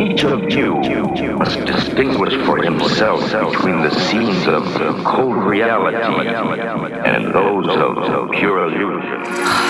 Each of you must distinguish for himself between the scenes of cold reality and those of pure illusion.